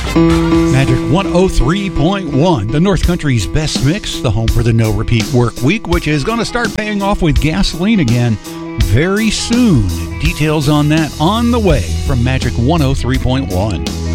Magic 103.1, the North Country's best mix, the home for the no repeat work week, which is going to start paying off with gasoline again very soon. Details on that on the way from Magic 103.1.